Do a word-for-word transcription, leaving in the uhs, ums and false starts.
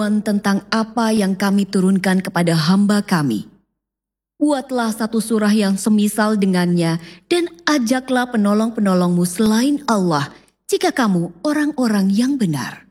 tentang apa yang kami turunkan kepada hamba kami. Buatlah satu surah yang semisal dengannya dan ajaklah penolong-penolongmu selain Allah jika kamu orang-orang yang benar.